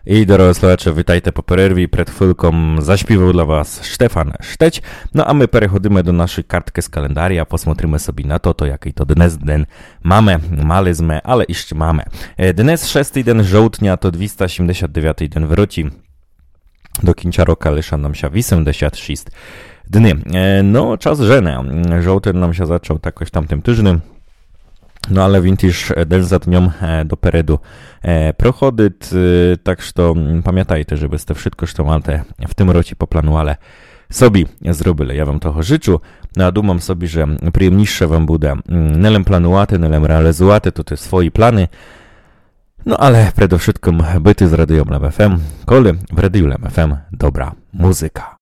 I drodzy słuchacze, witajcie po перерві. Przed chwilką zaśpiewał dla was Stefan Šteć. No a my przechodzimy do naszej kartki z kalendaria. Posмотрimy sobie na to jaki to dnes den mamy. Malizmy, ale jeszcze mamy. Dnes 6 dzień żołtnia to 279 dzień wróci. Do końca roku liczy nam się 86 dni. No, czas żeny. Żołty nam się zaczął jakoś tamtym tygodniu. No ale vintiž den za dňom dopredu prochodzić, tak što pamiętajcie, żebyście wszystko, co macie w tym roku po planu, ale sobie zrobili. Ja wam toho życzę, no a dumam sobie, że przyjemniejsze wam będzie nelem planułaty, nelem realizowaty, to te swoje plany, no ale przede wszystkim byty z Radiom Lem FM, kole w Radiu Lem FM dobra muzyka.